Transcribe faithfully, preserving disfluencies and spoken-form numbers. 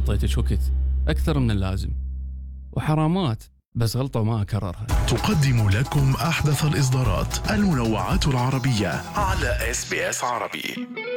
انطيتك وقت أكثر من اللازم، وحرامات بس غلطة وما أكررها. تقدم لكم أحدث الإصدارات المنوعات العربية على إس بي إس عربي.